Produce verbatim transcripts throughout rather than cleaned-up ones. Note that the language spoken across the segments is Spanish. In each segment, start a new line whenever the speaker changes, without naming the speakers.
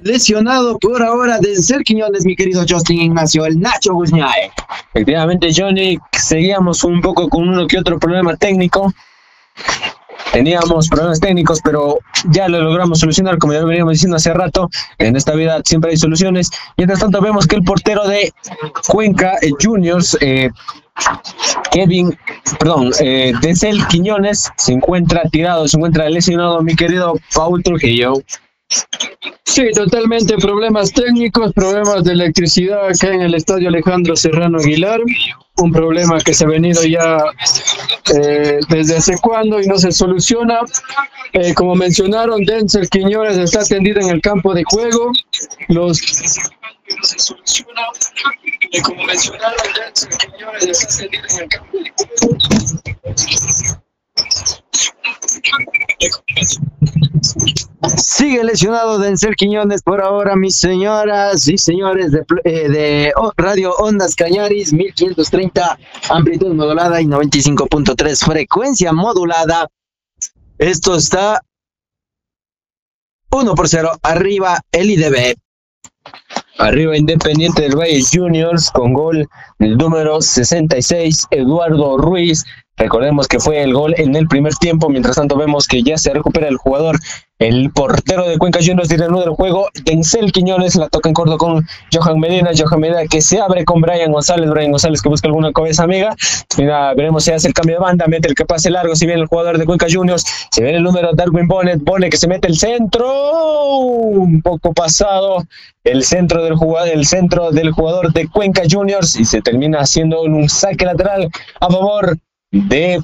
lesionado por ahora Denzel Quiñones, mi querido Justin Ignacio, el Nacho Guzñae.
Efectivamente, Johnny, seguíamos un poco con uno que otro problema técnico. Teníamos problemas técnicos, pero ya lo logramos solucionar, como ya veníamos diciendo hace rato. En esta vida siempre hay soluciones. Mientras tanto, vemos que el portero de Cuenca eh, Juniors, eh, Kevin, perdón, eh, Denzel Quiñones, se encuentra tirado, se encuentra lesionado, mi querido Paul Trujillo.
Sí, totalmente problemas técnicos, problemas de electricidad acá en el estadio Alejandro Serrano Aguilar, un problema que se ha venido ya eh, desde hace cuándo y no se soluciona. Eh, como mencionaron, Denzel Quiñones está atendido en el campo de juego. Los no se soluciona. Eh, como mencionaron, Denzel Quiñones está atendido en el campo de juego.
Sigue lesionado Denzel Quiñones por ahora, mis señoras y señores de, eh, de oh, Radio Ondas Cañaris, mil quinientos treinta, amplitud modulada y noventa y cinco punto tres, frecuencia modulada. Esto está uno por cero, arriba el I D B.
Arriba Independiente del Valle Juniors con gol del número sesenta y seis, Eduardo Ruiz. Recordemos que fue el gol en el primer tiempo. Mientras tanto vemos que ya se recupera el jugador, el portero de Cuenca Juniors, de reanuda el juego. Denzel Quiñones la toca en corto con Johan Medina. Johan Medina que se abre con Brian González. Brian González que busca alguna cabeza amiga. Mira, veremos si hace el cambio de banda, mete el que pase largo. Si viene el jugador de Cuenca Juniors, se viene el número Darwin Bonnet. Bonnet que se mete el centro. Un poco pasado el centro del jugador, el centro del jugador de Cuenca Juniors, y se termina haciendo un saque lateral a favor de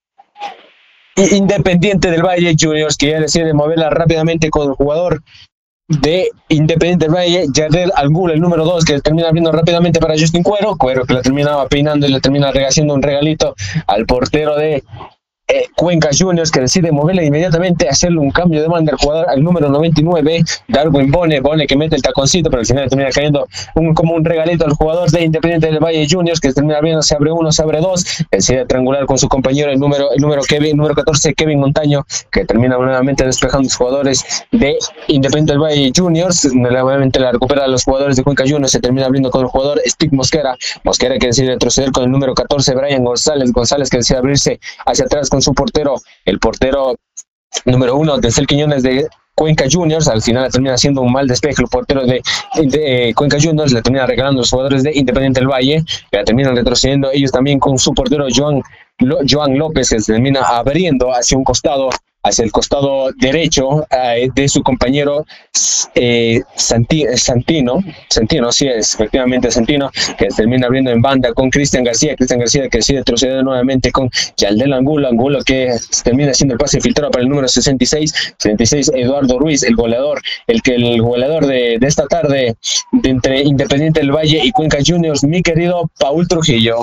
Independiente del Valle Juniors, que ya decide moverla rápidamente con el jugador de Independiente del Valle, Yardel Angulo, el número dos, que termina abriendo rápidamente para Justin Cuero. Cuero que la terminaba peinando y le termina haciendo un regalito al portero de eh, Cuenca Juniors, que decide moverla inmediatamente, hacerle un cambio de banda al jugador, al número noventa y nueve, Darwin Bone, Bone que mete el taconcito, pero al final termina cayendo un, como un regalito al jugador de Independiente del Valle Juniors, que termina abriendo, se abre uno, se abre dos, decide triangular con su compañero, el número, el número Kevin, número catorce, Kevin Montaño, que termina nuevamente despejando los jugadores de Independiente del Valle Juniors. Nuevamente la recupera a los jugadores de Cuenca Juniors, se termina abriendo con el jugador Steve Mosquera, Mosquera que decide retroceder con el número catorce, Brian González, González que decide abrirse hacia atrás con su portero, el portero número uno, Denzel Quiñones de Cuenca Juniors. Al final le termina haciendo un mal despeje el portero de, de eh, Cuenca Juniors, le termina regalando a los jugadores de Independiente del Valle, que la terminan retrocediendo ellos también con su portero Joan, Lo, Joan López, que se termina abriendo hacia un costado, hacia el costado derecho eh, de su compañero eh, Santi, Santino, Santino, sí es efectivamente Santino, que termina abriendo en banda con Cristian García, Cristian García que decide retroceder nuevamente con Yaldel Angulo, Angulo que termina haciendo el pase filtrado para el número sesenta y seis, sesenta y seis Eduardo Ruiz, el goleador, el que el goleador de, de esta tarde de entre Independiente del Valle y Cuenca Juniors, mi querido Paul Trujillo.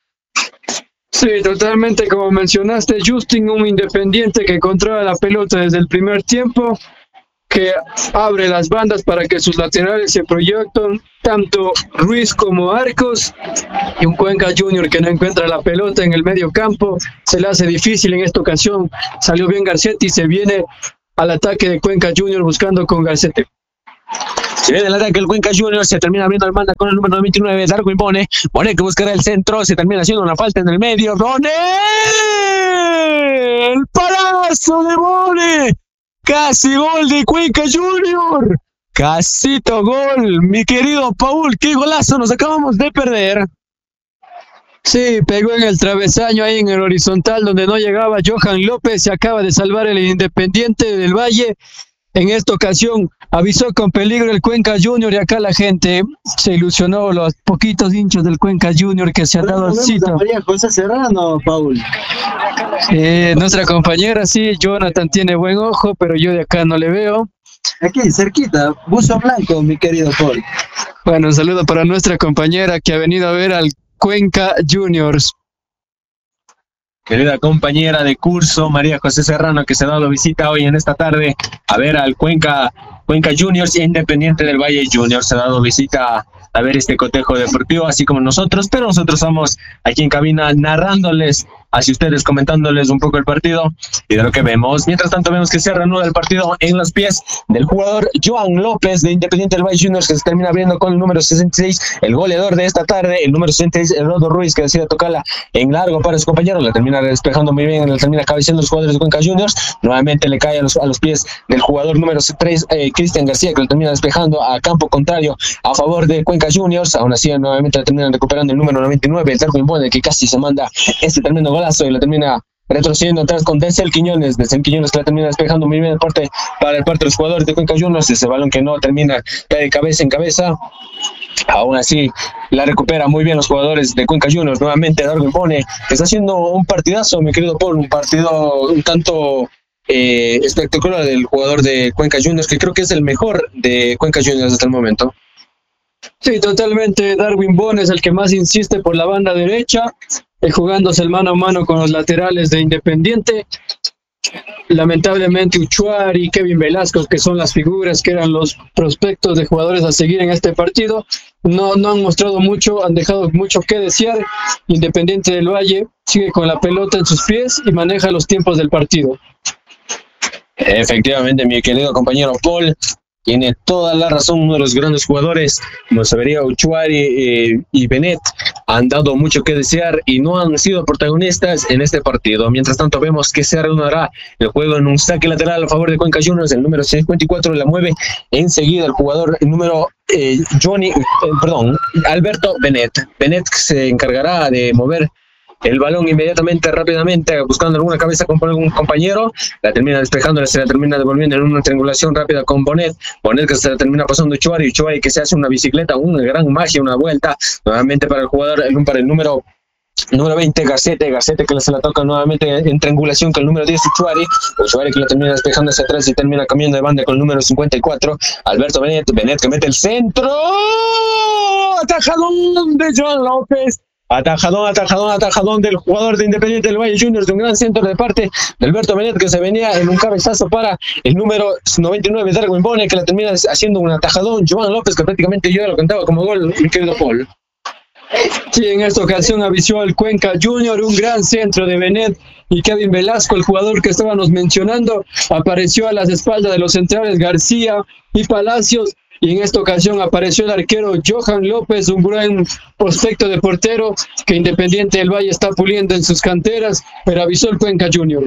Sí, totalmente, como mencionaste, Justin, un Independiente que controla la pelota desde el primer tiempo, que abre las bandas para que sus laterales se proyecten, tanto Ruiz como Arcos, y un Cuenca Junior que no encuentra la pelota en el medio campo. Se le hace difícil en esta ocasión, salió bien Garcetti y se viene al ataque de Cuenca Junior buscando con Garcetti.
Se viene el ataque del Cuenca Juniors, se termina abriendo el banda con el número veintinueve, Darwin Bone, Bone que buscará el centro, se termina haciendo una falta en el medio, Bone, el palazo de Bone, casi gol de Cuenca Junior, casito gol, mi querido Paul, qué golazo nos acabamos de perder.
Sí, pegó en el travesaño ahí en el horizontal donde no llegaba Johan López, se acaba de salvar el Independiente del Valle. En esta ocasión avisó con peligro el Cuenca Junior y acá la gente se ilusionó, los poquitos hinchas del Cuenca Junior que se han dado cita.
María José Serrano, Paul.
Eh, nuestra compañera sí, Jonathan tiene buen ojo, pero yo de acá no le veo.
Aquí cerquita, buzo blanco, mi querido Paul.
Bueno, un saludo para nuestra compañera que ha venido a ver al Cuenca Juniors.
Querida compañera de curso, María José Serrano, que se ha dado visita hoy en esta tarde a ver al Cuenca, Cuenca Juniors e Independiente del Valle Juniors. Se ha dado visita a ver este cotejo deportivo, así como nosotros, pero nosotros estamos aquí en cabina narrándoles hacia ustedes comentándoles un poco el partido y de lo que vemos. Mientras tanto vemos que se reanuda el partido en los pies del jugador Joan López de Independiente del Valle Juniors, que se termina abriendo con el número sesenta y seis, el goleador de esta tarde, el número sesenta y seis, Eduardo Ruiz, que decide tocarla en largo para su compañero, la termina despejando muy bien, la termina cabeceando los jugadores de Cuenca Juniors, nuevamente le cae a los, a los pies del jugador número tres, eh, Cristian García, que lo termina despejando a campo contrario a favor de Cuenca Juniors. Aún así nuevamente la terminan recuperando el número noventa y nueve, el Darwin Bone, que casi se manda este tremendo golazo y la termina retrocediendo atrás con Denzel Quiñones, Denzel Quiñones que la termina despejando muy bien el parte, para el parte de los jugadores de Cuenca Juniors, ese balón que no termina, cae de cabeza en cabeza. Aún así la recupera muy bien los jugadores de Cuenca Juniors, nuevamente Darwin Bone, que está haciendo un partidazo, mi querido Paul, un partido un tanto eh, espectacular del jugador de Cuenca Juniors, que creo que es el mejor de Cuenca Juniors hasta el momento.
Sí, totalmente. Darwin Bone es el que más insiste por la banda derecha, eh, jugándose el mano a mano con los laterales de Independiente. Lamentablemente Uchuari y Kevin Velasco, que son las figuras, que eran los prospectos de jugadores a seguir en este partido, no, no han mostrado mucho, han dejado mucho que desear. Independiente del Valle sigue con la pelota en sus pies y maneja los tiempos del partido.
Efectivamente, mi querido compañero Paul tiene toda la razón. Uno de los grandes jugadores, como se vería Uchuari eh, y Benet, han dado mucho que desear y no han sido protagonistas en este partido. Mientras tanto vemos que se reanudará el juego en un saque lateral a favor de Cuenca Juniors. El número cincuenta y cuatro la mueve enseguida el jugador, el número eh, Johnny, eh, perdón, Alberto Benet. Benet se encargará de mover el balón inmediatamente, rápidamente, buscando alguna cabeza con algún compañero, la termina despejando, se la termina devolviendo en una triangulación rápida con Bonet, Bonet que se la termina pasando Uchuari, Uchuari que se hace una bicicleta, una gran magia, una vuelta, nuevamente para el jugador, para el número número veinte, Garcete, Garcete que se la toca nuevamente en triangulación con el número diez, Uchuari, Uchuari que la termina despejando hacia atrás y termina cambiando de banda con el número cincuenta y cuatro, Alberto Benet, Benet que mete el centro, atajadón de Joan López, Atajadón, atajadón, atajadón del jugador de Independiente del Valle Juniors, de un gran centro de parte de Alberto Benet, que se venía en un cabezazo para el número noventa y nueve, Darwin Bone, que la termina haciendo un atajadón. Joan López, que prácticamente yo lo contaba como gol, mi querido Paul.
Sí, en esta ocasión avició al Cuenca Junior, un gran centro de Benet, y Kevin Velasco, el jugador que estábamos mencionando, apareció a las espaldas de los centrales García y Palacios. Y en esta ocasión apareció el arquero Johan López, un buen prospecto de portero que Independiente del Valle está puliendo en sus canteras, pero avisó el Cuenca Junior.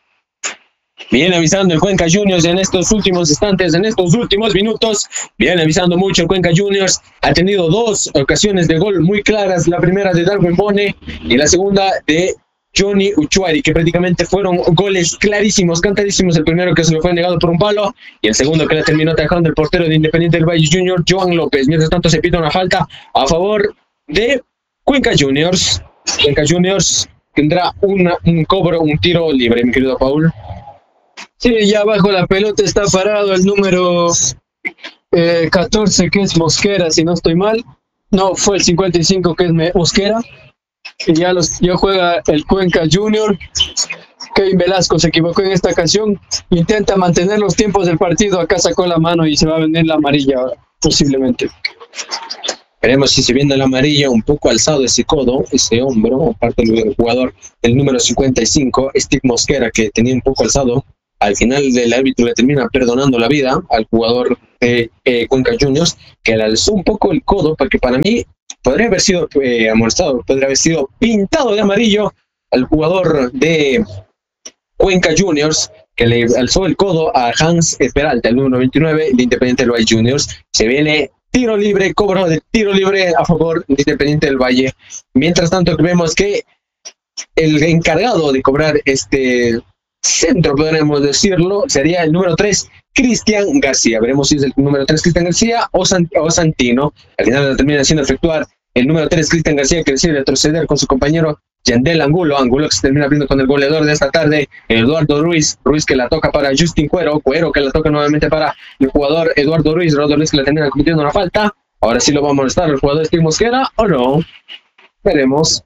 Viene avisando el Cuenca Juniors en estos últimos instantes, en estos últimos minutos. Viene avisando mucho el Cuenca Juniors. Ha tenido dos ocasiones de gol muy claras. La primera de Darwin Bone y la segunda de Johnny Uchuari, que prácticamente fueron goles clarísimos, cantadísimos. El primero que se lo fue negado por un palo y el segundo que le terminó atajando el portero de Independiente del Valle Junior, Joan López. Mientras tanto se pita una falta a favor de Cuenca Juniors. Cuenca Juniors tendrá una, un cobro, un tiro libre, mi querido Paul.
Sí, ya bajo la pelota está parado el número eh, catorce, que es Mosquera, si no estoy mal. No, fue el cincuenta y cinco, que es Mosquera. Y ya, los, ya juega el Cuenca Junior. Kevin Velasco se equivocó en esta ocasión. Intenta mantener los tiempos del partido. Acá sacó la mano y se va a venir la amarilla, posiblemente.
Veremos si se viene la amarilla, un poco alzado ese codo, ese hombro, aparte del jugador del número cincuenta y cinco, Steve Mosquera, que tenía un poco alzado. Al final el árbitro le termina perdonando la vida al jugador de eh, Cuenca Juniors, que le alzó un poco el codo, porque para mí podría haber sido eh, amonestado, podría haber sido pintado de amarillo al jugador de Cuenca Juniors, que le alzó el codo a Hans Peralta, el número veintinueve de Independiente del Valle Juniors. Se viene tiro libre, cobro de tiro libre a favor de Independiente del Valle. Mientras tanto vemos que el encargado de cobrar este centro, podríamos decirlo, sería el número tres, Cristian García. Veremos si es el número tres, Cristian García, o, San, o Santino. Al final termina haciendo efectuar el número tres, Cristian García, que decide retroceder con su compañero Yandel Angulo. Angulo que se termina abriendo con el goleador de esta tarde, Eduardo Ruiz. Ruiz que la toca para Justin Cuero. Cuero que la toca nuevamente para el jugador Eduardo Ruiz. Eduardo Ruiz que la termina cometiendo una falta. Ahora sí lo va a molestar el jugador Steve Mosquera, ¿o no? Veremos.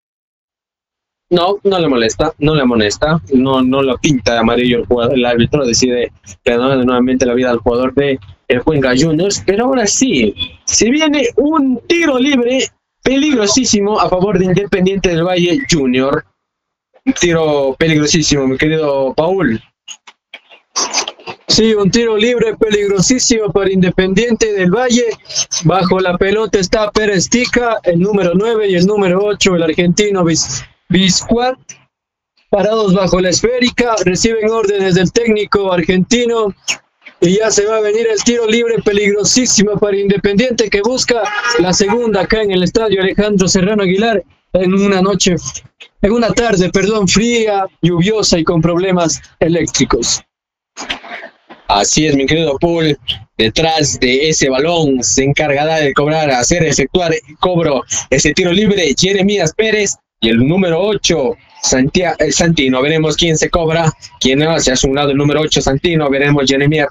No, no le molesta, no le amonesta, no, no lo pinta de amarillo el jugador. El árbitro decide perdonar nuevamente la vida al jugador de el Cuenca Juniors. Pero ahora sí, se viene un tiro libre peligrosísimo a favor de Independiente del Valle Junior. Un tiro peligrosísimo, mi querido Paul.
Sí, un tiro libre peligrosísimo para Independiente del Valle. Bajo la pelota está Pérez Tica, el número nueve, y el número ocho, el argentino Biscuat. Parados bajo la esférica, reciben órdenes del técnico argentino. Y ya se va a venir el tiro libre peligrosísimo para Independiente, que busca la segunda acá en el estadio Alejandro Serrano Aguilar, en una noche, en una tarde, perdón, fría, lluviosa y con problemas eléctricos.
Así es, mi querido Paul. Detrás de ese balón se encargará de cobrar, hacer efectuar cobro ese tiro libre Jeremías Pérez, y el número ocho, Santia, eh, Santino. Veremos quién se cobra, quién no. Se ha sumado el número ocho, Santino. Veremos Jeremías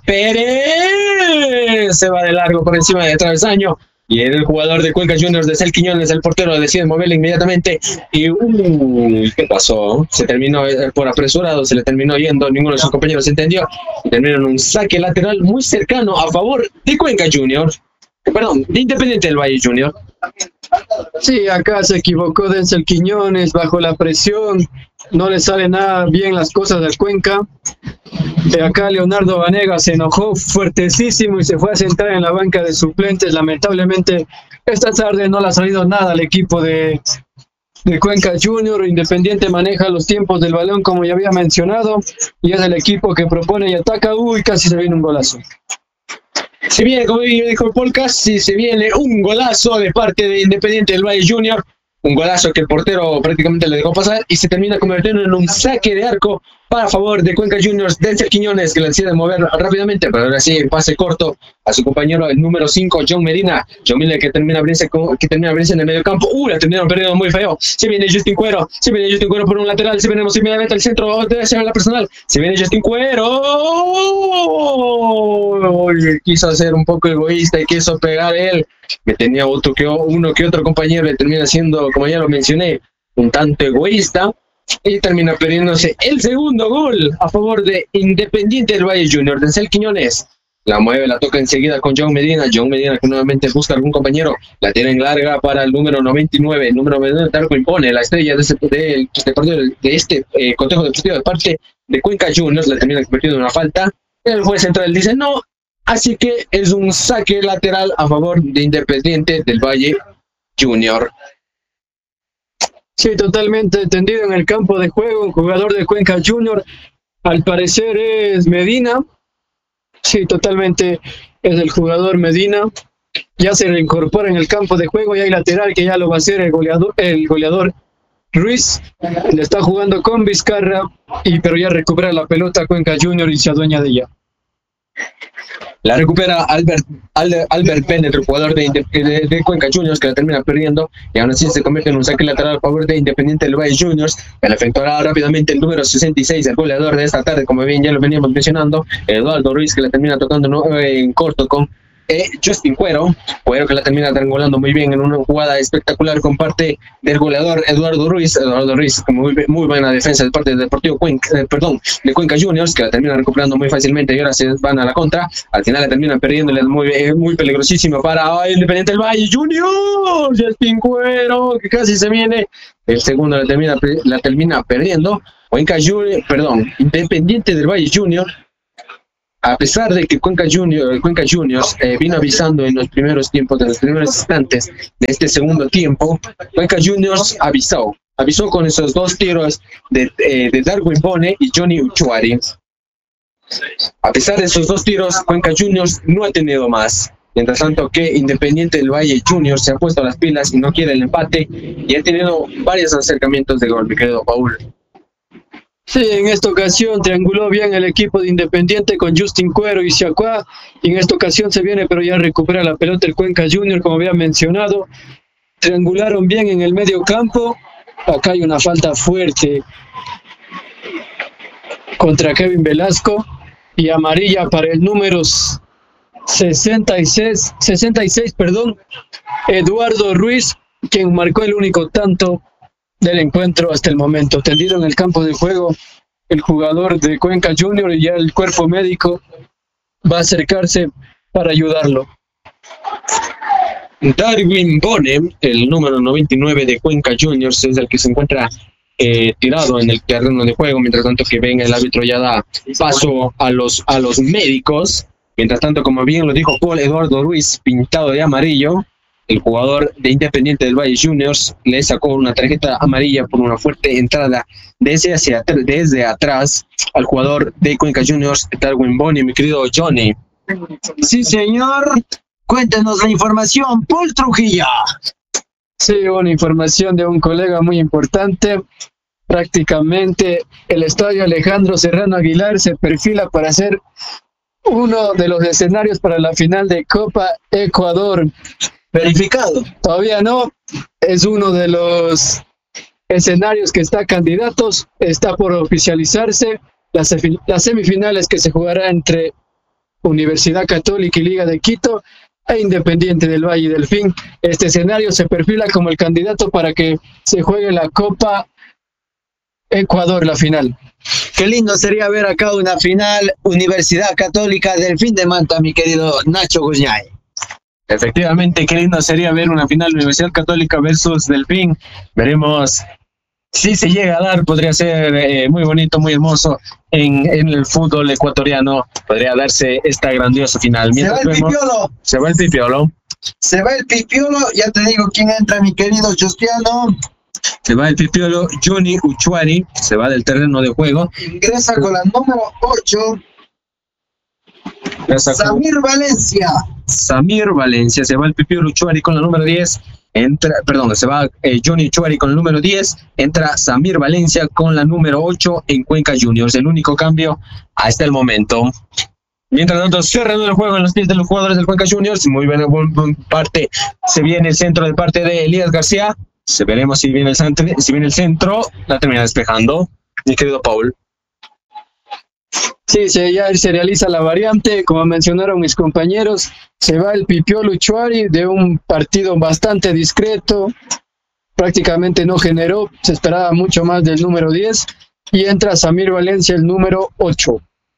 Pérez. Se va de largo por encima del travesaño. Y el jugador de Cuenca Juniors de Cel Quiñones, el portero, decide moverle inmediatamente. Y uh, ¿qué pasó? Se terminó eh, por apresurado, se le terminó yendo. Ninguno de sus compañeros entendió. Terminó en un saque lateral muy cercano a favor de Cuenca Juniors. Perdón, de Independiente del Valle Junior.
Sí, acá se equivocó Denzel Quiñones bajo la presión. No le sale nada bien las cosas del Cuenca. De acá Leonardo Vanega se enojó fuertesísimo y se fue a sentar en la banca de suplentes. Lamentablemente esta tarde no le ha salido nada al equipo de, de Cuenca Junior. Independiente maneja los tiempos del balón, como ya había mencionado, y es el equipo que propone y ataca. Uy, casi se viene un golazo.
Se viene, como dijo el podcast, si se viene un golazo de parte de Independiente del Valle Junior. Un golazo que el portero prácticamente le dejó pasar y se termina convirtiendo en un saque de arco para favor de Cuenca Juniors. Denzel Quiñones, que le decide mover rápidamente, pero ahora sí, pase corto a su compañero, el número cinco, John Medina. John Medina que termina a abrirse, que termina a abrirse en el medio campo. Uh, la terminaron perdiendo muy feo. Se viene Justin Cuero, se viene Justin Cuero por un lateral, se viene inmediatamente al centro, debe ser la personal. Se viene Justin Cuero. Oh, quiso hacer un poco egoísta y quiso pegar él, que tenía otro que uno que otro compañero, le termina siendo, como ya lo mencioné, un tanto egoísta, y termina perdiéndose el segundo gol a favor de Independiente del Valle Junior. Denzel Quiñones la mueve, la toca enseguida con John Medina. John Medina que nuevamente busca algún compañero, la tiene en larga para el número noventa y nueve. El número noventa y nueve Tarco impone la estrella de este, de, de, de este eh, cotejo deportivo de parte de Cuenca Juniors, la termina convirtiendo en una falta. El juez central dice no, así que es un saque lateral a favor de Independiente del Valle Junior.
Sí, totalmente tendido en el campo de juego, un jugador de Cuenca Junior, al parecer es Medina. Sí, totalmente es el jugador Medina. Ya se reincorpora en el campo de juego y hay lateral que ya lo va a hacer el goleador, el goleador Ruiz. Le está jugando con Vizcarra, y, pero ya recupera la pelota Cuenca Junior y se adueña de ella.
La recupera Albert, Albert, Albert Bennett, el jugador de, de, de Cuenca Juniors, que la termina perdiendo, y aún así se convierte en un saque lateral a favor de Independiente del Valle Juniors, que la efectuará rápidamente el número sesenta y seis, el goleador de esta tarde, como bien ya lo veníamos mencionando, Eduardo Ruiz, que la termina tocando ¿no? en corto con eh, Justin Cuero, Cuero que la termina triangulando muy bien en una jugada espectacular con parte del goleador Eduardo Ruiz, Eduardo Ruiz con muy, muy buena defensa de parte del Deportivo Cuenca, eh, perdón, de Cuenca Juniors, que la termina recuperando muy fácilmente y ahora se van a la contra. Al final la terminan perdiendo, muy, eh, muy peligrosísimo para Independiente del Valle Juniors. Justin Cuero, que casi se viene. El segundo la termina, la termina perdiendo. Cuenca Juniors, perdón, Independiente del Valle Junior. A pesar de que Cuenca, Junior, Cuenca Juniors eh, vino avisando en los primeros tiempos, en los primeros instantes de este segundo tiempo, Cuenca Juniors avisó, avisó con esos dos tiros de, eh, de Darwin Bone y Johnny Uchuari. A pesar de esos dos tiros, Cuenca Juniors no ha tenido más. Mientras tanto que Independiente del Valle Juniors se ha puesto las pilas y no quiere el empate y ha tenido varios acercamientos de gol, mi querido Paul.
Sí, en esta ocasión trianguló bien el equipo de Independiente con Justin Cuero y Siacuá, y en esta ocasión se viene, pero ya recupera la pelota el Cuenca Junior, como había mencionado. Triangularon bien en el medio campo. Acá hay una falta fuerte contra Kevin Velasco, y amarilla para el número sesenta y seis, sesenta y seis, perdón, Eduardo Ruiz, quien marcó el único tanto del encuentro hasta el momento. Tendido en el campo de juego el jugador de Cuenca Junior, y ya el cuerpo médico va a acercarse para ayudarlo.
Darwin Bone, el número noventa y nueve de Cuenca Juniors, es el que se encuentra eh, tirado en el terreno de juego, mientras tanto que venga el árbitro ya da paso a los, a los médicos. Mientras tanto, como bien lo dijo Paul Eduardo Ruiz, pintado de amarillo, el jugador de Independiente del Valle Juniors le sacó una tarjeta amarilla por una fuerte entrada desde, hacia, desde atrás al jugador de Cuenca Juniors, Darwin Boni, mi querido Johnny.
Sí, señor. Cuéntenos la información, Paul Trujillo.
Sí, una información de un colega muy importante. Prácticamente el estadio Alejandro Serrano Aguilar se perfila para ser uno de los escenarios para la final de Copa Ecuador.
Verificado.
Todavía no, es uno de los escenarios que está candidatos, está por oficializarse las, las semifinales que se jugará entre Universidad Católica y Liga de Quito e Independiente del Valle y Delfín. Este escenario se perfila como el candidato para que se juegue la Copa Ecuador, la final.
Qué lindo sería ver acá una final Universidad Católica Delfín de Manta, mi querido Nacho Guñay.
Efectivamente, qué lindo sería ver una final Universidad Católica versus Delfín. Veremos si se llega a dar, podría ser eh, muy bonito, muy hermoso en, en el fútbol ecuatoriano. Podría darse esta grandiosa final.
Mientras se va el vemos, pipiolo.
Se va el pipiolo.
Se va el pipiolo, ya te digo quién entra, mi querido Justiano.
Se va el pipiolo Johnny Uchuari, se va del terreno de juego.
Ingresa con la número ocho. Samir Valencia.
Samir Valencia, se va el pipiolo Uchuari con la número diez. Entra, perdón, se va eh, Johnny Uchuari con el número diez. Entra Samir Valencia con la número ocho en Cuenca Juniors. El único cambio hasta el momento. Mientras tanto, cerrando el juego en los pies de los jugadores del Cuenca Juniors. Muy buena parte. Se viene el centro de parte de Elías García. Se veremos si viene el centro, si viene el centro, la termina despejando, mi querido Paul.
Sí, se, ya se realiza la variante, como mencionaron mis compañeros, se va el Pipiolo Uchuari de un partido bastante discreto, prácticamente no generó, se esperaba mucho más del número diez, y entra Samir Valencia, el número ocho.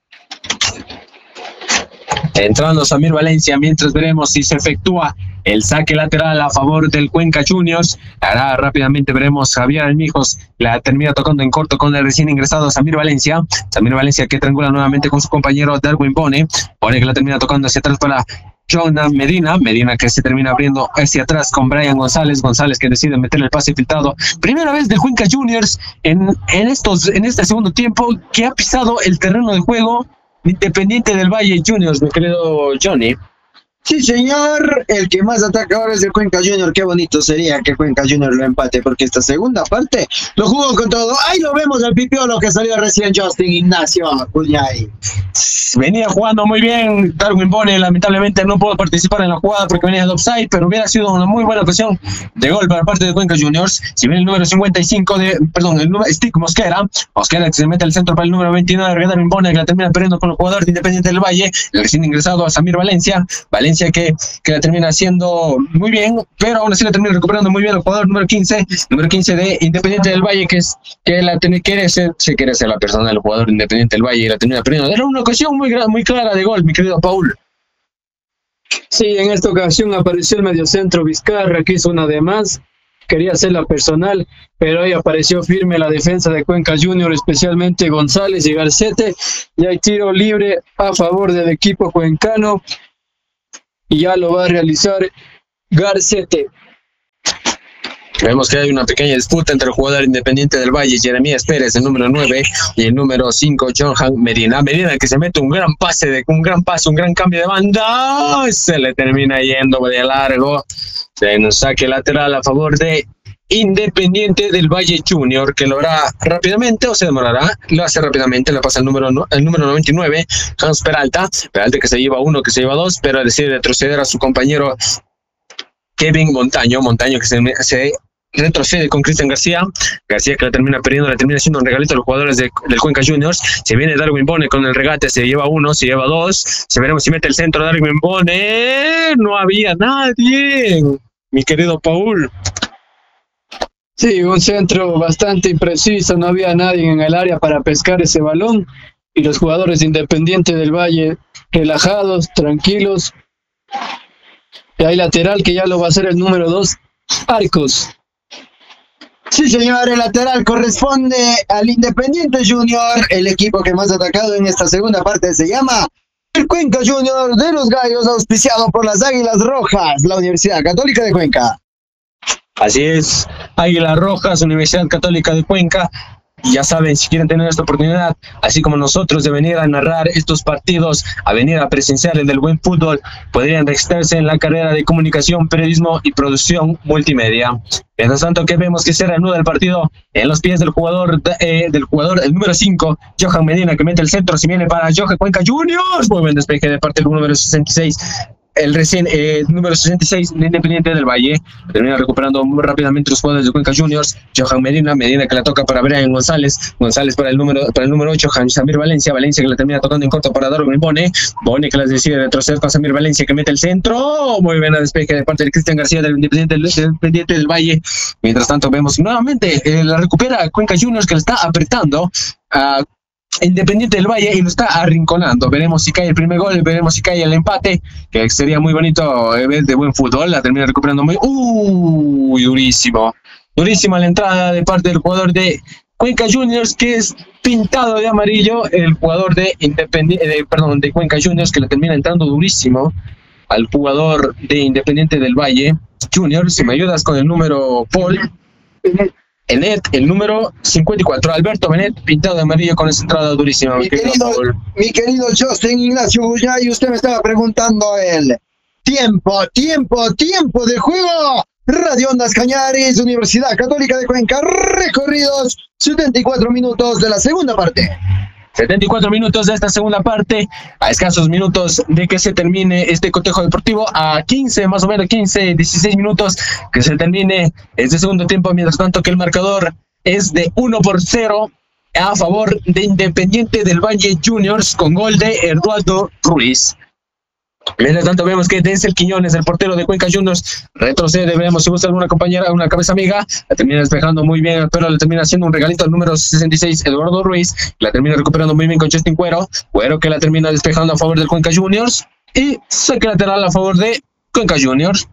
Entrando Samir Valencia, mientras veremos si se efectúa el saque lateral a favor del Cuenca Juniors. Ahora rápidamente veremos Javier Almijos, la termina tocando en corto con el recién ingresado Samir Valencia. Samir Valencia que triangula nuevamente con su compañero Darwin Bone. Bone que la termina tocando hacia atrás para Jonah Medina. Medina que se termina abriendo hacia atrás con Brian González. González que decide meter el pase filtrado. Primera vez del Cuenca Juniors en, en, estos, en este segundo tiempo que ha pisado el terreno de juego Independiente del Valle Juniors, mi querido Johnny.
Sí, señor, el que más ataca ahora es el Cuenca Junior. Qué bonito sería que Cuenca Junior lo empate, porque esta segunda parte lo jugó con todo. Ahí lo vemos al pipiolo que salió recién, Justin Ignacio Cuñay.
Venía jugando muy bien Darwin Bone, lamentablemente no pudo participar en la jugada porque venía de offside, pero hubiera sido una muy buena ocasión de gol para parte de Cuenca Juniors. Si viene el número cincuenta y cinco de, perdón, el número Stick Mosquera, Mosquera que se mete al centro para el número veintinueve de Darwin Bone, que la termina perdiendo con el jugador de Independiente del Valle, el recién ingresado a Samir Valencia. Valencia Que, que la termina haciendo muy bien, pero aún así la termina recuperando muy bien el jugador número quince, número quince de Independiente del Valle, que es que la tiene, quiere ser, se quiere ser la persona del jugador Independiente del Valle y la termina perdiendo. Era una ocasión muy, muy clara de gol, mi querido Paul.
Sí, en esta ocasión apareció el mediocentro Vizcarra, que hizo una de más, quería hacerla personal, pero ahí apareció firme la defensa de Cuenca Junior, especialmente González y Garcete, y hay tiro libre a favor del equipo cuencano. Y ya lo va a realizar Garcete.
Vemos que hay una pequeña disputa entre el jugador Independiente del Valle, Jeremías Pérez, el número nueve, y el número cinco, Johan Medina. Medina que se mete un gran pase, de, un gran pase, un gran cambio de banda. Se le termina yendo de largo. Se nos saque lateral a favor de Independiente del Valle Junior, que lo hará rápidamente o se demorará. Lo hace rápidamente, le pasa el número, el número noventa y nueve, Hans Peralta. Peralta que se lleva uno, que se lleva dos, pero decide retroceder a su compañero Kevin Montaño. Montaño que se, se retrocede con Cristian García. García que la termina perdiendo, le termina haciendo un regalito a los jugadores de, del Cuenca Juniors. Se viene Darwin Bone con el regate, se lleva uno, se lleva dos. Se veremos si mete el centro Darwin Bone. No había nadie, mi querido Paul.
Sí, un centro bastante impreciso, no había nadie en el área para pescar ese balón y los jugadores de Independiente del Valle relajados, tranquilos. Y hay lateral que ya lo va a hacer el número dos, Arcos.
Sí, señor, el lateral corresponde al Independiente Junior. El equipo que más ha atacado en esta segunda parte se llama el Cuenca Junior de los Gallos, auspiciado por las Águilas Rojas, la Universidad Católica de Cuenca.
Así es, Águilas Rojas, Universidad Católica de Cuenca. Ya saben, si quieren tener esta oportunidad, así como nosotros, de venir a narrar estos partidos, a venir a presenciar el del buen fútbol, podrían registrarse en la carrera de comunicación, periodismo y producción multimedia. Mientras tanto, que vemos que se reanuda el partido en los pies del jugador, eh, del jugador, el número cinco, Johan Medina, que mete el centro, si viene para Johan Cuenca Juniors. Muy buen despeje de parte del número sesenta y seis. El recién eh, número sesenta y seis de Independiente del Valle termina recuperando muy rápidamente los jugadores de Cuenca Juniors. Johan Medina, Medina que la toca para Brian González, González para el número para el número ocho, Samir Valencia, Valencia que la termina tocando en corto para Darwin Bone, Bone que las decide retroceder con Samir Valencia, que mete el centro. Muy buena despeje de parte de Cristian García del Independiente, del Independiente del Valle. Mientras tanto vemos nuevamente eh, la recupera Cuenca Juniors, que le está apretando a Independiente del Valle y lo está arrinconando. Veremos si cae el primer gol, veremos si cae el empate, que sería muy bonito ver de buen fútbol. La termina recuperando muy... Uy, durísimo. Durísima la entrada de parte del jugador de Cuenca Juniors, que es pintado de amarillo. El jugador de Independiente, de, perdón, de Cuenca Juniors, que le termina entrando durísimo al jugador de Independiente del Valle Junior. Si me ayudas con el número, Paul. Enet, el número cincuenta y cuatro, Alberto Benet, pintado de amarillo con esa entrada durísima.
Mi querido, mi querido Justin Ignacio Bullay, usted me estaba preguntando el tiempo, tiempo, tiempo de juego. Radio Ondas Cañaris, Universidad Católica de Cuenca, recorridos setenta y cuatro minutos de la segunda parte.
setenta y cuatro minutos de esta segunda parte, a escasos minutos de que se termine este cotejo deportivo, a quince, más o menos quince, dieciséis minutos que se termine este segundo tiempo, mientras tanto que el marcador es de uno por cero a favor de Independiente del Valle Juniors, con gol de Eduardo Ruiz. Mientras tanto vemos que Denzel Quiñones, el portero de Cuenca Juniors, retrocede. Veremos si busca alguna compañera, una cabeza amiga. La termina despejando muy bien, pero le termina haciendo un regalito al número sesenta y seis, Eduardo Ruiz. La termina recuperando muy bien con Justin Cuero. Cuero que la termina despejando a favor del Cuenca Juniors. Y saque lateral a favor de Cuenca Juniors.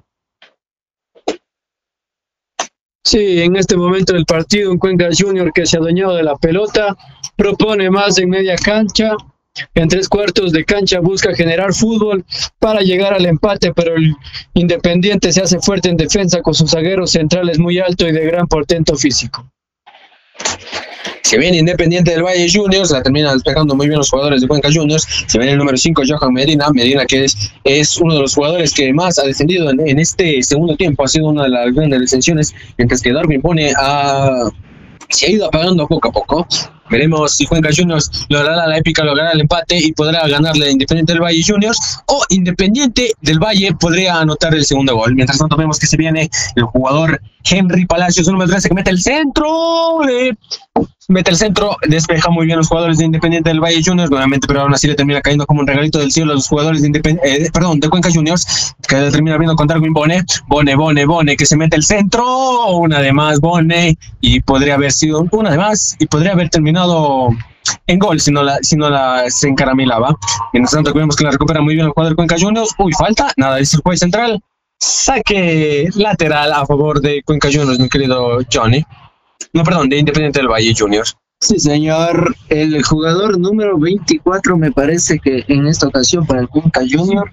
Sí, en este momento del partido, un Cuenca Junior que se ha adueñado de la pelota, propone más en media cancha. En tres cuartos de cancha busca generar fútbol para llegar al empate, pero el Independiente se hace fuerte en defensa con sus zagueros centrales muy alto y de gran portento físico.
Se viene Independiente del Valle Juniors, la termina despejando muy bien los jugadores de Cuenca Juniors. Se viene el número cinco, Johan Medina, Medina que es, es uno de los jugadores que más ha defendido en, en este segundo tiempo, ha sido una de las grandes detenciones, mientras que Darwin pone a... se ha ido apagando poco a poco. Veremos si Cuenca Juniors logrará la épica, logrará el empate y podrá ganarle a Independiente del Valle Juniors, o Independiente del Valle podría anotar el segundo gol. Mientras tanto vemos que se viene el jugador Henry Palacios, número trece, que mete el centro, de... mete el centro, despeja muy bien los jugadores de Independiente del Valle Juniors, nuevamente, pero aún así le termina cayendo como un regalito del cielo a los jugadores de Independiente, eh, perdón, de Cuenca Juniors, que le termina viendo con Darwin Bone, Bone, Bone, Bone, que se mete el centro, una de más Bone, y podría haber sido una de más, y podría haber terminado en gol si no la, si no la se encaramilaba. Mientras tanto vemos que la recupera muy bien el jugador de Cuenca Juniors. Uy, falta, nada, es el juez central. Saque lateral a favor de Cuenca Juniors, mi querido Johnny. No, perdón, de Independiente del Valle Juniors.
Sí, señor. El jugador número veinticuatro, me parece que en esta ocasión para el Cuenca Junior,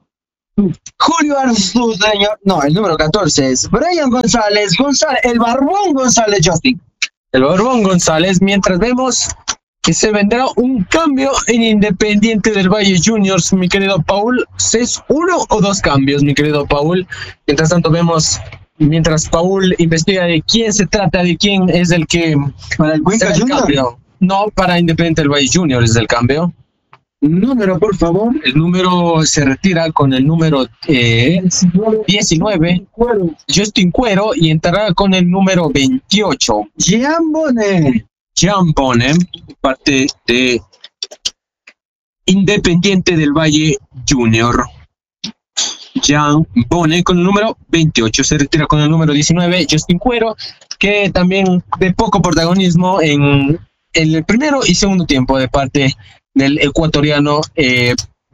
Julio Arzú, señor. No, el número catorce es Brian González, González, el Barbón González, Justin.
El Barbón González, mientras vemos que se vendrá un cambio en Independiente del Valle Juniors, mi querido Paul. ¿Es uno o dos cambios, mi querido Paul? Mientras tanto vemos, mientras Paul investiga de quién se trata, de quién es el que...
¿Para el Cuenca Juniors?
No, para Independiente del Valle Juniors es el cambio.
Número, por favor.
El número se retira con el número eh, diecinueve, Justin Cuero, y entrará con el número veintiocho,
Jean Bone.
Jean Bone, parte de Independiente del Valle Junior. Jean Bone con el número veintiocho, se retira con el número diecinueve, Justin Cuero, que también de poco protagonismo en el primero y segundo tiempo de parte del ecuatoriano eh,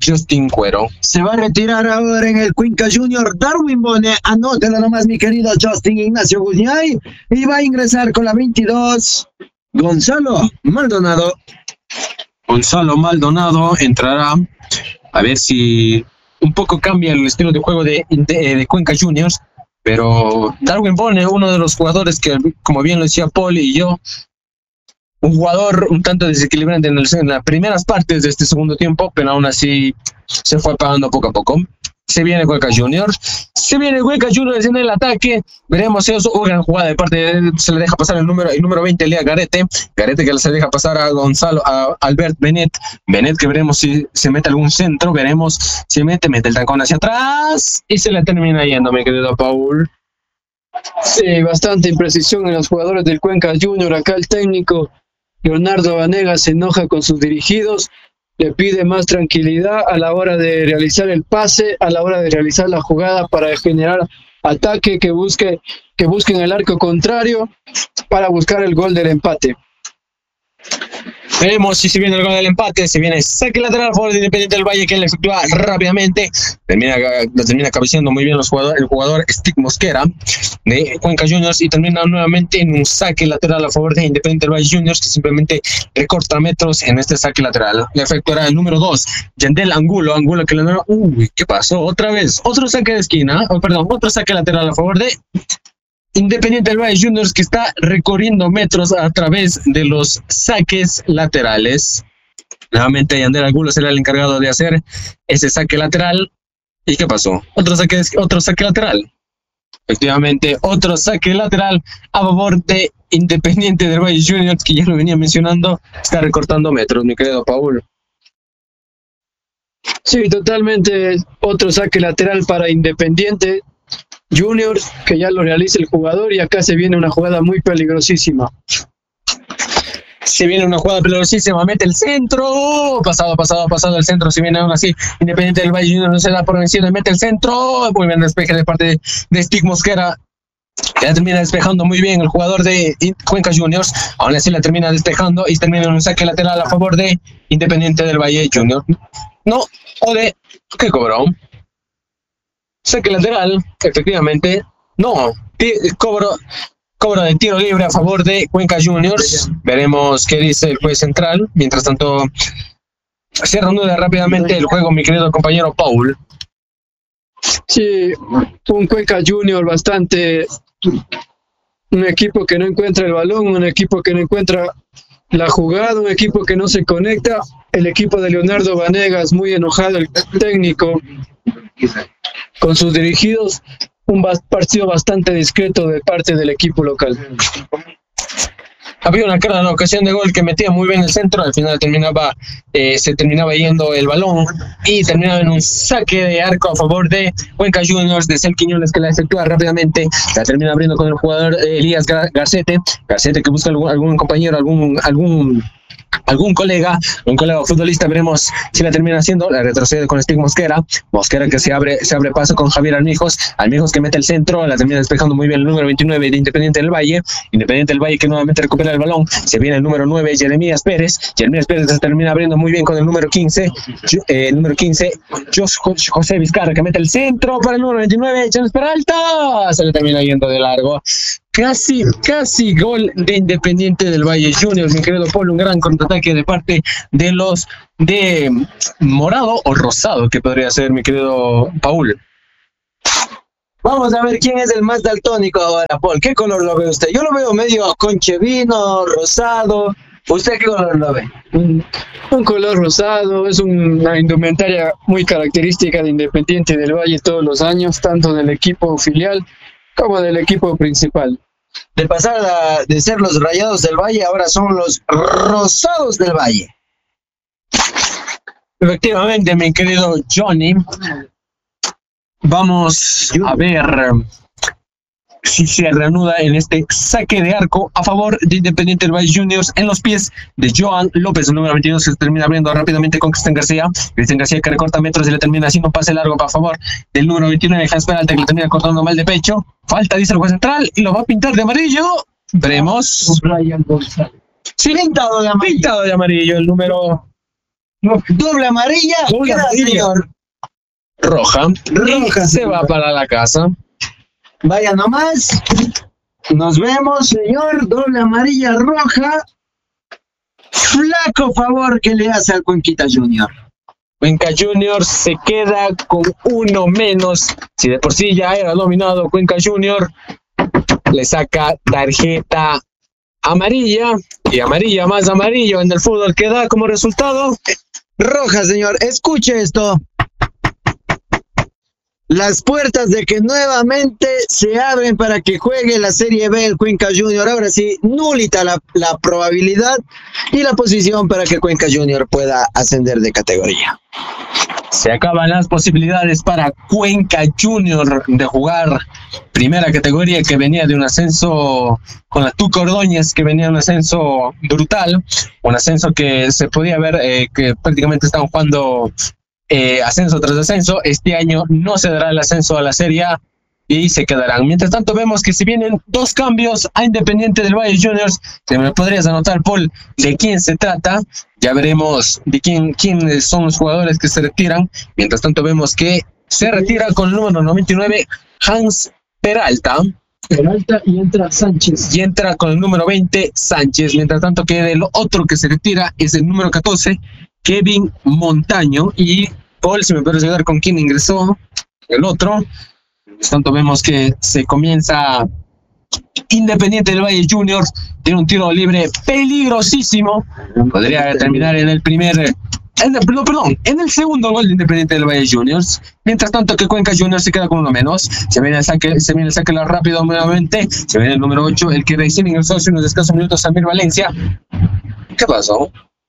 Justin Cuero.
Se va a retirar ahora en el Cuenca Junior Darwin Bone. Anótelo nomás, mi querido Justin Ignacio Guñay. Y va a ingresar con la veintidós Gonzalo Maldonado.
Gonzalo Maldonado entrará. A ver si un poco cambia el estilo de juego de, de, de Cuenca Juniors. Pero Darwin Bone, uno de los jugadores que, como bien lo decía Paul y yo, un jugador un tanto desequilibrante en, el, en las primeras partes de este segundo tiempo, pero aún así se fue apagando poco a poco. Se viene Cuenca Juniors, se viene Cuenca Juniors en el ataque. Veremos eso, una gran jugada de parte de, se le deja pasar el número el número veinte, Lea Garete. Garete que se le deja pasar a Gonzalo, a Albert Benet. Benet que veremos si se mete algún centro, veremos si mete, mete el tancón hacia atrás y se le termina yendo, mi querido Paul.
Sí, bastante imprecisión en los jugadores del Cuenca Junior. Acá el técnico Leonardo Vanegas se enoja con sus dirigidos, le pide más tranquilidad a la hora de realizar el pase, a la hora de realizar la jugada para generar ataque, que busque, que busquen el arco contrario para buscar el gol del empate.
Veremos si se viene el gol del empate, se viene saque lateral a favor de Independiente del Valle, que le efectúa rápidamente, termina, lo termina cabeceando muy bien los jugadores, el jugador Stick Mosquera de Cuenca Juniors, y termina nuevamente en un saque lateral a favor de Independiente del Valle Juniors, que simplemente recorta metros en este saque lateral. Le efectuará el número dos, Yandel Angulo, Angulo que le da, uy, ¿qué pasó? Otra vez, otro saque de esquina, oh, perdón, otro saque lateral a favor de Independiente del Valle Juniors, que está recorriendo metros a través de los saques laterales. Nuevamente Yandel Angulo será el encargado de hacer ese saque lateral. ¿Y qué pasó? Otro saque, otro saque lateral. Efectivamente, otro saque lateral a favor de Independiente del Valle Juniors, que ya lo venía mencionando, está recortando metros, mi querido Paul.
Sí, totalmente otro saque lateral para Independiente Juniors, que ya lo realiza el jugador, y acá se viene una jugada muy peligrosísima.
Se viene una jugada peligrosísima, mete el centro, pasado, pasado, pasado el centro, se viene aún así, Independiente del Valle Juniors no se da por vencido, mete el centro, muy bien despeje de parte de, de Stick Mosquera, que la termina despejando muy bien el jugador de Cuenca Juniors, aún así la termina despejando y termina en un saque lateral a favor de Independiente del Valle Juniors. No, o de, ¿qué cobró? Saque lateral, efectivamente, no, cobro, cobro de tiro libre a favor de Cuenca Juniors. Veremos qué dice el juez central. Mientras tanto, se reanuda rápidamente el juego, mi querido compañero Paul.
Sí, un Cuenca Junior bastante, un equipo que no encuentra el balón, un equipo que no encuentra la jugada, un equipo que no se conecta. El equipo de Leonardo Vanegas muy enojado, el técnico, con sus dirigidos, un partido bastante discreto de parte del equipo local.
Había una clara ocasión de gol que metía muy bien el centro, al final terminaba, eh, se terminaba yendo el balón y terminaba en un saque de arco a favor de Cuenca Juniors, de Cel Quiñones, que la efectúa rápidamente, la termina abriendo con el jugador eh, Elías Gar Garcete, Garcete que busca algún, algún compañero, algún... algún algún colega, un colega futbolista, veremos si la termina haciendo, la retrocede con Stick Mosquera, Mosquera que se abre se abre paso con Javier Armijos, Armijos que mete el centro, la termina despejando muy bien el número veintinueve de Independiente del Valle, Independiente del Valle que nuevamente recupera el balón, se viene el número nueve, Jeremías Pérez, Jeremías Pérez se termina abriendo muy bien con el número quince, eh, el número quince, José Vizcarra que mete el centro para el número veintinueve, Chanes Peralta, se le termina yendo de largo. Casi, casi gol de Independiente del Valle Juniors, mi querido Polo, un gran contraataque de parte de los de morado o rosado, que podría ser, mi querido Paul.
Vamos a ver quién es el más daltónico ahora, Paul. ¿Qué color lo ve usted? Yo lo veo medio conchevino, rosado. ¿Usted qué color lo ve?
Un, un color rosado, es una indumentaria muy característica de Independiente del Valle todos los años, tanto del equipo filial como del equipo principal.
De pasar a, de ser los Rayados del Valle, ahora son los Rosados del Valle.
Efectivamente, mi querido Johnny. Vamos a ver si se reanuda en este saque de arco a favor de Independiente del Valle Juniors en los pies de Joan López, el número veintidós, que se termina abriendo rápidamente con Cristian García. Cristian García que recorta metros y le termina haciendo un pase largo para favor del número veintinueve, Hans Peralta, que le termina cortando mal de pecho. Falta, dice el juez central, y lo va a pintar de amarillo. Veremos.
Sí, pintado de amarillo.
Pintado de amarillo el número
Doble amarilla.
Doble
Queda,
amarilla.
señor.
Roja.
Roja,
Y se
señor.
va para la casa.
Vaya nomás. Nos vemos, señor. Doble amarilla roja. Flaco favor que le hace al Cuenquita Junior.
Cuenca Junior se queda con uno menos. Si de por sí ya era dominado Cuenca Junior, le saca tarjeta amarilla. Y amarilla más amarillo en el fútbol que da como resultado.
Roja, señor. Escuche esto. Las puertas de que nuevamente se abren para que juegue la Serie B el Cuenca Junior. Ahora sí, nulita la, la probabilidad y la posición para que Cuenca Junior pueda ascender de categoría.
Se acaban las posibilidades para Cuenca Junior de jugar primera categoría, que venía de un ascenso con la Tuca Ordóñez, que venía de un ascenso brutal, un ascenso que se podía ver eh, que prácticamente estaban jugando eh, ascenso tras ascenso. Este año no se dará el ascenso a la Serie A y se quedarán. Mientras tanto vemos que si vienen dos cambios a Independiente del Valle Juniors, ¿te me podrías anotar, Paul, de quién se trata? Ya veremos de quién quiénes son los jugadores que se retiran. Mientras tanto vemos que se retira con el número noventa y nueve Hans Peralta.
Peralta y entra Sánchez.
Y entra con el número veinte Sánchez. Mientras tanto que el otro que se retira es el número catorce Kevin Montaño. Y Paul, si me puedes ayudar con quién ingresó el otro. Mientras tanto vemos que se comienza Independiente del Valle Junior. Tiene un tiro libre peligrosísimo. Podría terminar en el primer... En el, no, perdón, en el segundo gol de Independiente del Valle Juniors. Mientras tanto que Cuenca Juniors se queda con uno menos. Se viene el saque, se viene el saque rápido nuevamente. Se viene el número ocho, el que recién ingresó hace unos escasos minutos, Samir Valencia. ¿Qué pasó?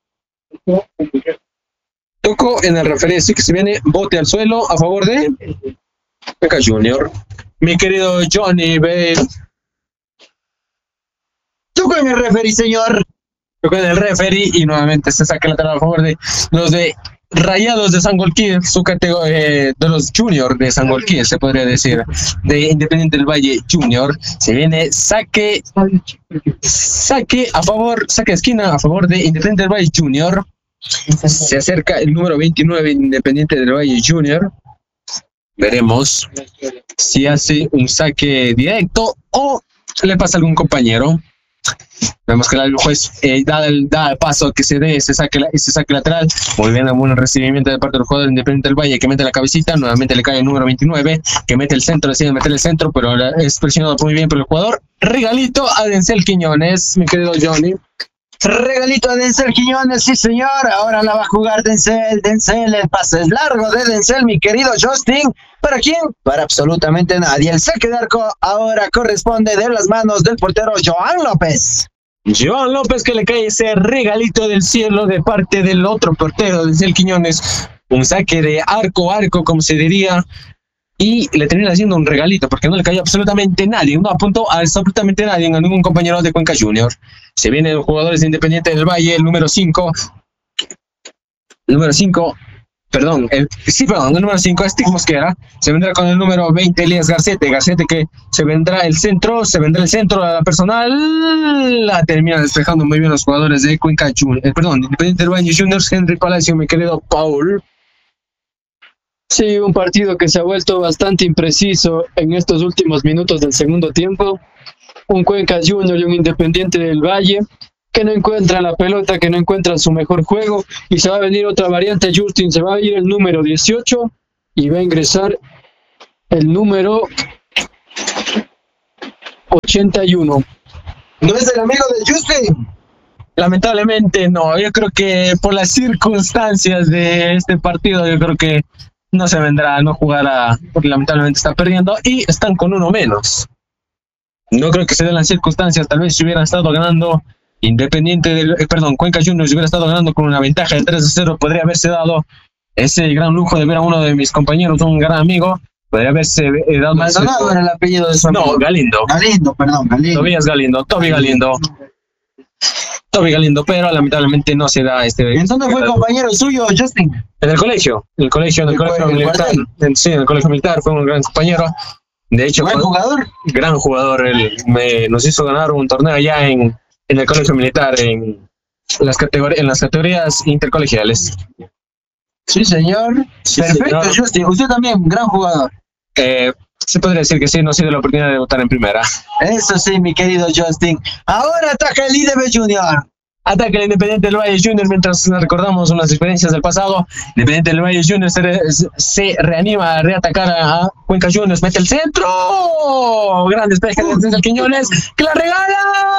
Tocó en el referee, así que se viene bote al suelo a favor de Cuenca Junior. Mi querido Johnny Bale.
Tocó en el referee, señor.
Tocó en el referee y nuevamente se saca lateral a favor de los de Rayados de Sangolquí, su categoría, eh, de los Junior de Sangolquí, se podría decir, de Independiente del Valle Junior. Se viene saque, saque a favor, saque de esquina a favor de Independiente del Valle Junior. Se acerca el número veintinueve Independiente del Valle Junior. Veremos si hace un saque directo o le pasa a algún compañero. Vemos que el juez eh, da, el, da el paso que se dé ese saque, ese saque lateral. Muy bien, un buen recibimiento de parte del jugador Independiente del Valle, que mete la cabecita. Nuevamente le cae el número veintinueve, que mete el centro, decide meter el centro, pero es presionado muy bien por el jugador. Regalito a Denzel Quiñones, mi querido Johnny.
Regalito a Denzel Quiñones, sí señor. Ahora la va a jugar Denzel. Denzel, el pase es largo de Denzel, mi querido Justin. ¿Para quién? Para absolutamente nadie. El saque de arco ahora corresponde de las manos del portero Joan López.
Joan López, que le cae ese regalito del cielo de parte del otro portero, Denzel Quiñones. Un saque de arco a arco, como se diría. Y le termina haciendo un regalito porque no le cayó absolutamente nadie, no apuntó a absolutamente nadie, a ningún compañero de Cuenca Junior. Se vienen los jugadores de Independiente del Valle, el número cinco, el número cinco, perdón, el, sí, perdón, el número cinco es Stig Mosquera. Se vendrá con el número veinte, Elías Garcete, Garcete que se vendrá el centro, se vendrá el centro a la personal, la termina despejando muy bien los jugadores de Cuenca Junior, eh, perdón, Independiente del Valle Juniors. Henry Palacio, mi querido Paul.
Sí, un partido que se ha vuelto bastante impreciso en estos últimos minutos del segundo tiempo. Un Cuenca Junior y un Independiente del Valle que no encuentran la pelota, que no encuentran su mejor juego. Y se va a venir otra variante, Justin. Se va a ir el número dieciocho y va a ingresar el número ochenta y uno.
¿No es el amigo de Justin?
Lamentablemente no, yo creo que por las circunstancias de este partido, yo creo que no se vendrá, no jugará, porque lamentablemente está perdiendo y están con uno menos. No creo que se den las circunstancias, tal vez si hubieran estado ganando Independiente del, eh, perdón, Cuenca Juniors hubiera estado ganando con una ventaja de tres a cero, podría haberse dado ese gran lujo de ver a uno de mis compañeros, un gran amigo, podría haberse eh, dado...
Maldonado era el apellido de su amigo.
No, Galindo.
Galindo, perdón, Galindo.
Tobías Galindo, Toby Galindo. Toby Galindo, pero lamentablemente no se da este...
¿En dónde fue el compañero suyo, Justin?
En el colegio, en el colegio, en el,
¿El
colegio
cual- el
militar.
cuartel?
En- sí, en el colegio militar, fue un gran compañero. De hecho,
¿Buen
fue
jugador?
gran jugador. Él me, nos hizo ganar un torneo allá en, en el colegio militar, en, las categorías, en las categorías intercolegiales.
Sí, señor.
Sí,
Perfecto,
señor.
Justin. Usted también, gran jugador.
Eh, se podría decir que sí, no ha sido la oportunidad de debutar en primera.
Eso sí, mi querido Justin. Ahora ataca el I D B Junior.
Ataca el Independiente del Valle Junior mientras recordamos unas experiencias del pasado. Independiente del Valle Junior se, re, se reanima a reatacar a, a Cuenca Juniors. Mete el centro. Gran despeje de César Quiñones que la regala.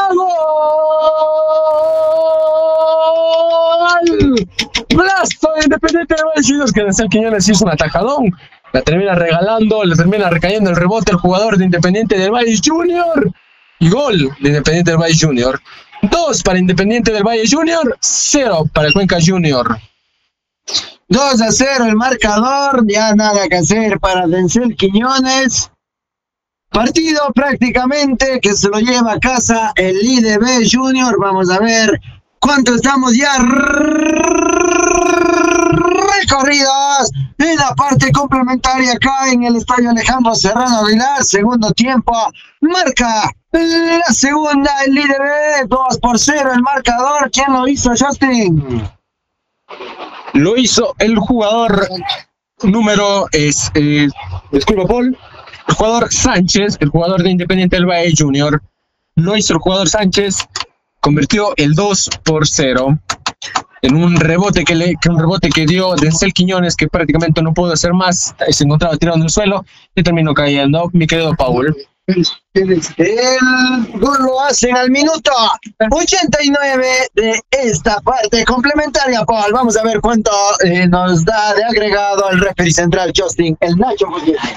¡Gol! Blasto de Independiente del Valle Junior que César Quiñones hizo un atajadón. La termina regalando, le termina recayendo el rebote el jugador de Independiente del Valle Junior. Y gol de Independiente del Valle Junior. Dos para Independiente del Valle Junior, cero para Cuenca Junior.
dos a cero el marcador, ya nada que hacer para Denzel Quiñones. Partido prácticamente que se lo lleva a casa el I D B Junior. Vamos a ver cuánto estamos ya recorridos en la parte complementaria acá en el estadio Alejandro Serrano Aguilar. Segundo tiempo, marca la segunda el I D B, dos por cero el marcador. ¿Quién lo hizo, Justin?
Lo hizo el jugador número, es, eh, disculpa Paul, el jugador Sánchez, el jugador de Independiente del Valle Junior. Lo hizo el jugador Sánchez, convirtió el dos por cero. En un rebote que le que un rebote que dio Denzel Quiñones, que prácticamente no pudo hacer más, se encontraba tirado en el suelo y terminó cayendo, mi querido Paul.
El gol lo hacen al minuto ochenta y nueve de esta parte complementaria, Paul. Vamos a ver cuánto eh, nos da de agregado el referee central, Justin, el Nacho.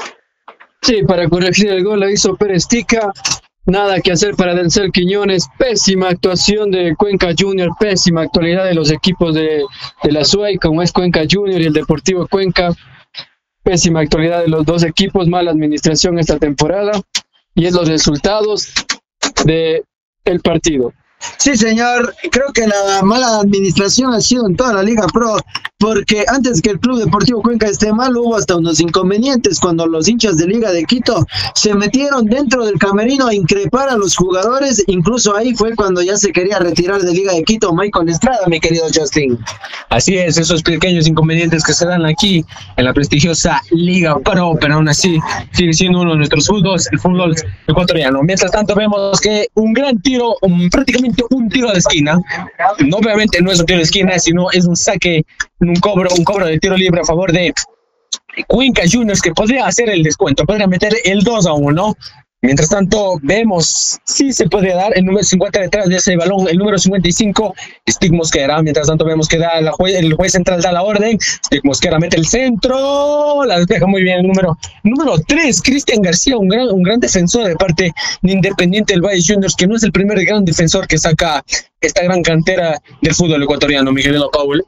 Sí, para corregir el gol lo hizo Pérez Tica. Nada que hacer para Denzel Quiñones. Pésima actuación de Cuenca Junior, pésima actualidad de los equipos de, de la S U A Y, como es Cuenca Junior y el Deportivo Cuenca. Pésima actualidad de los dos equipos, mala administración esta temporada. Y es los resultados de el partido.
Sí, señor, creo que la mala administración ha sido en toda la Liga Pro, porque antes que el Club Deportivo Cuenca esté mal, hubo hasta unos inconvenientes cuando los hinchas de Liga de Quito se metieron dentro del camerino a increpar a los jugadores. Incluso ahí fue cuando ya se quería retirar de Liga de Quito Michael Estrada, mi querido Justin.
Así es, esos pequeños inconvenientes que se dan aquí en la prestigiosa Liga Pro, pero aún así sigue siendo uno de nuestros fútbols, el fútbol ecuatoriano. Mientras tanto vemos que un gran tiro, un, prácticamente un tiro de esquina, no, obviamente no es un tiro de esquina, sino es un saque, un cobro, un cobro de tiro libre a favor de Cuenca Juniors, que podría hacer el descuento, podría meter el dos a uno. Mientras tanto, vemos, sí se podría dar el número cincuenta detrás de ese balón, el número cincuenta y cinco, Stick Mosquera. Mientras tanto, vemos que da la jue el juez central da la orden. Stick Mosquera mete el centro, la despeja muy bien. El número, número tres, Cristian García, un gran, un gran defensor de parte de Independiente del Valle Juniors, que no es el primer gran defensor que saca esta gran cantera del fútbol ecuatoriano, mi querido Paul.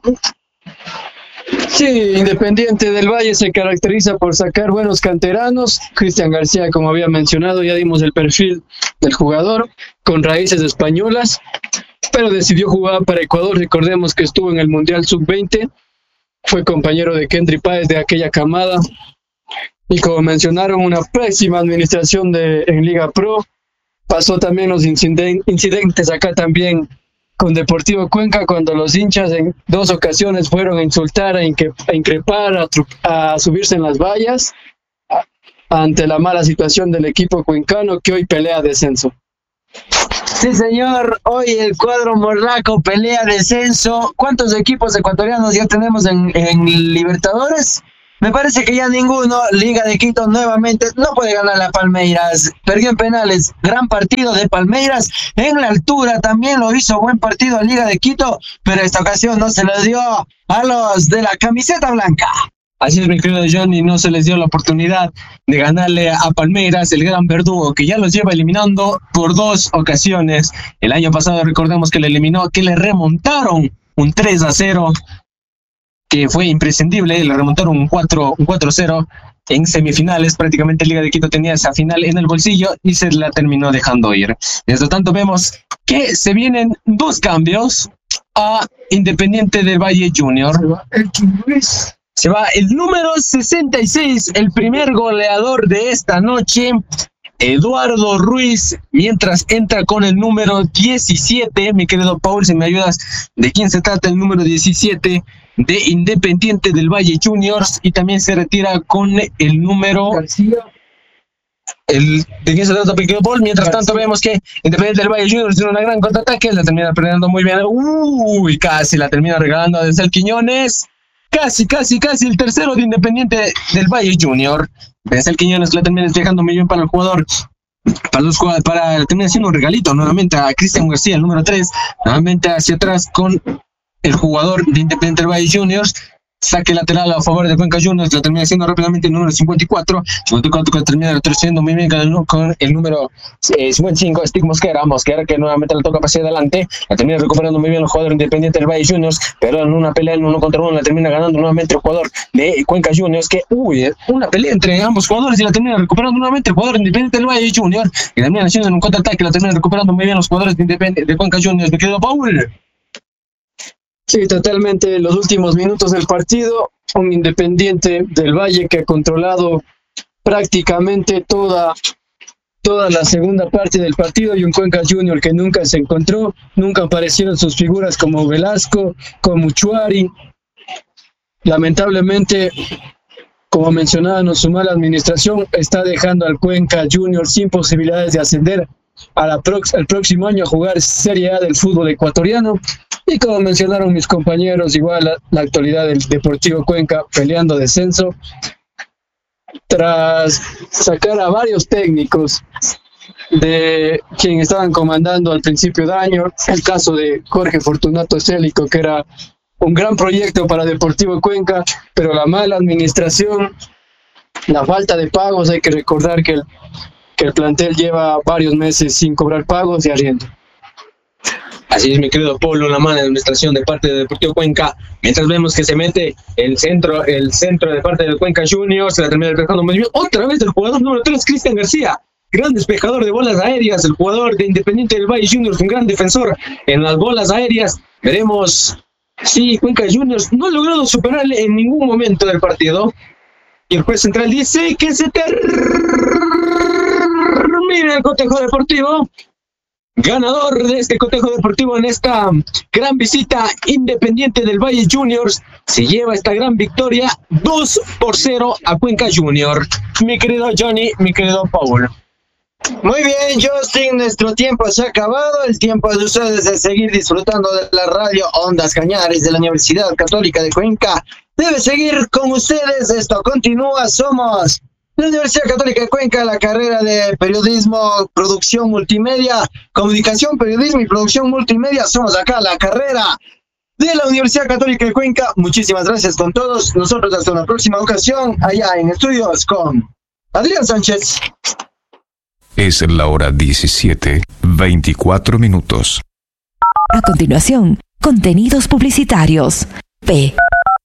Sí, Independiente del Valle se caracteriza por sacar buenos canteranos. Cristian García, como había mencionado, ya dimos el perfil del jugador, con raíces españolas, pero decidió jugar para Ecuador. Recordemos que estuvo en el Mundial sub veinte, fue compañero de Kendry Páez de aquella camada, y como mencionaron, una pésima administración de, en Liga Pro. Pasó también los inciden incidentes acá también con Deportivo Cuenca, cuando los hinchas en dos ocasiones fueron a insultar, a, incre a increpar, a, a subirse en las vallas, a, ante la mala situación del equipo cuencano, que hoy pelea descenso.
Sí, señor, hoy el cuadro morlaco pelea descenso. ¿Cuántos equipos ecuatorianos ya tenemos en, en Libertadores? Me parece que ya ninguno. Liga de Quito nuevamente no puede ganar a Palmeiras. Perdió en penales. Gran partido de Palmeiras. En la altura también lo hizo. Buen partido a Liga de Quito. Pero esta ocasión no se le dio a los de la camiseta blanca.
Así es, mi querido Johnny, no se les dio la oportunidad de ganarle a Palmeiras, el gran verdugo, que ya los lleva eliminando por dos ocasiones. El año pasado recordemos que le eliminó, que le remontaron un tres a cero. Que fue imprescindible, le remontaron un cuatro cero en semifinales. Prácticamente Liga de Quito tenía esa final en el bolsillo y se la terminó dejando ir. Mientras tanto vemos que se vienen dos cambios a Independiente del Valle Junior. Se va el número sesenta y seis, el primer goleador de esta noche, Eduardo Ruiz, mientras entra con el número diecisiete. Mi querido Paul, si me ayudas, ¿de quién se trata el número diecisiete? De Independiente del Valle Juniors, y también se retira con el número
García.
El, ¿De quién se trata, pequeño Paul? Mientras García. Tanto vemos que Independiente del Valle Juniors tiene una gran contraataque, la termina perdiendo muy bien. Uy, casi la termina regalando a Denzel Quiñones. Casi, casi, casi el tercero de Independiente del Valle Junior. Denzel Quiñones la termina despejando muy bien para el jugador. Para los jugadores, para terminar haciendo un regalito nuevamente a Cristian García, el número tres. Nuevamente hacia atrás con el jugador de Independiente del Valle Juniors. Saque lateral a favor de Cuenca Juniors, la termina haciendo rápidamente el número cincuenta y cuatro. cincuenta y cuatro que termina retrocediendo muy bien con el, con el número eh, cincuenta y cinco, Steve Mosquera. Mosquera que nuevamente la toca hacia adelante. La termina recuperando muy bien el jugador Independiente del Valle Juniors, pero en una pelea en uno contra uno la termina ganando nuevamente el jugador de Cuenca Juniors. Que, uy, una pelea entre ambos jugadores y la termina recuperando nuevamente el jugador Independiente del Valle Juniors. Y termina haciendo en un contraataque, la termina recuperando muy bien los jugadores de, Independiente, de Cuenca Juniors. Me quedo Paul.
Sí, totalmente. Los últimos minutos del partido, un Independiente del Valle que ha controlado prácticamente toda, toda la segunda parte del partido, y un Cuenca Junior que nunca se encontró, nunca aparecieron sus figuras como Velasco, como Chuari. Lamentablemente, como mencionábamos, su mala administración está dejando al Cuenca Junior sin posibilidades de ascender a la prox- al próximo año a jugar Serie A del fútbol ecuatoriano. Y como mencionaron mis compañeros, igual la, la actualidad del Deportivo Cuenca peleando descenso tras sacar a varios técnicos de quien estaban comandando al principio de año. El caso de Jorge Fortunato Célico, que era un gran proyecto para Deportivo Cuenca, pero la mala administración, la falta de pagos. Hay que recordar que el, que el plantel lleva varios meses sin cobrar pagos y arriendo.
Así es, mi querido Polo, una mala administración de parte de Deportivo Cuenca. Mientras vemos que se mete el centro, el centro de parte del Cuenca Juniors, se la termina despejando muy bien. Otra vez el jugador número tres, Cristian García, gran despejador de bolas aéreas, el jugador de Independiente del Valle Juniors, un gran defensor en las bolas aéreas. Veremos si Cuenca Juniors no ha logrado superarle en ningún momento del partido. Y el juez central dice que se termina el cotejo deportivo. Ganador de este cotejo deportivo en esta gran visita, Independiente del Valle Juniors se lleva esta gran victoria dos por cero a Cuenca Junior. Mi querido Johnny, mi querido Paul.
Muy bien, Justin, nuestro tiempo se ha acabado. El tiempo de ustedes de seguir disfrutando de la radio Ondas Cañaris de la Universidad Católica de Cuenca debe seguir con ustedes. Esto continúa. Somos la Universidad Católica de Cuenca, la carrera de periodismo, producción multimedia, comunicación, periodismo y producción multimedia. Somos acá la carrera de la Universidad Católica de Cuenca. Muchísimas gracias con todos. Nosotros hasta una próxima ocasión allá en estudios con Adrián Sánchez.
Es la hora diecisiete, veinticuatro minutos.
A continuación, contenidos publicitarios. P.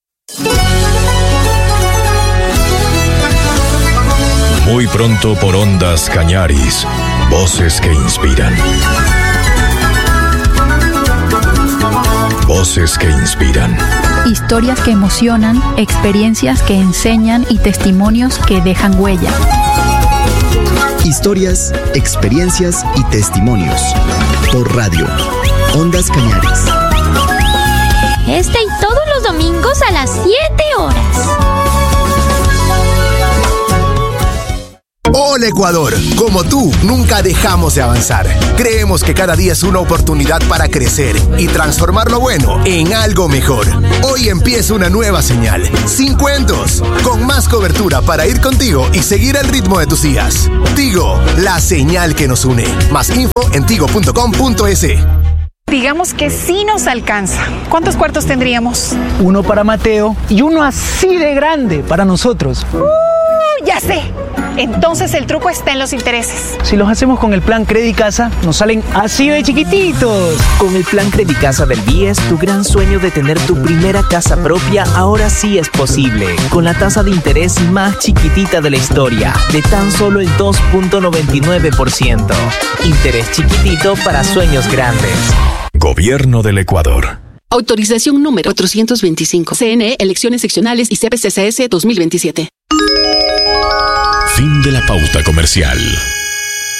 Muy pronto por Ondas Cañaris, voces que inspiran. Voces que inspiran.
Historias que emocionan, experiencias que enseñan y testimonios que dejan huella.
Historias, experiencias y testimonios. Por radio. Ondas Cañaris.
Este y todos los domingos a las siete horas.
Hola Ecuador, como tú, nunca dejamos de avanzar. Creemos que cada día es una oportunidad para crecer y transformar lo bueno en algo mejor. Hoy empieza una nueva señal, sin cuentos, con más cobertura para ir contigo y seguir el ritmo de tus días. Tigo, la señal que nos une. Más info en tigo punto com punto es.
Digamos que sí nos alcanza. ¿Cuántos cuartos tendríamos?
Uno para Mateo y uno así de grande para nosotros.
Uh, ya sé. Entonces el truco está en los intereses.
Si los hacemos con el plan Credicasa, nos salen así de chiquititos.
Con el plan Credicasa del B I E S, tu gran sueño de tener tu primera casa propia ahora sí es posible. Con la tasa de interés más chiquitita de la historia, de tan solo el dos punto noventa y nueve por ciento. Interés chiquitito para sueños grandes.
Gobierno del Ecuador.
Autorización número cuatrocientos veinticinco. C N E, elecciones seccionales y C P C C S dos mil veintisiete.
Fin de la pauta comercial.